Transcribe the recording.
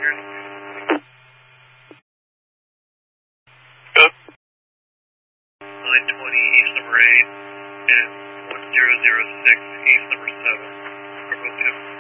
Good. 920 East number 8 and 1006 East number 7. Are both Jim.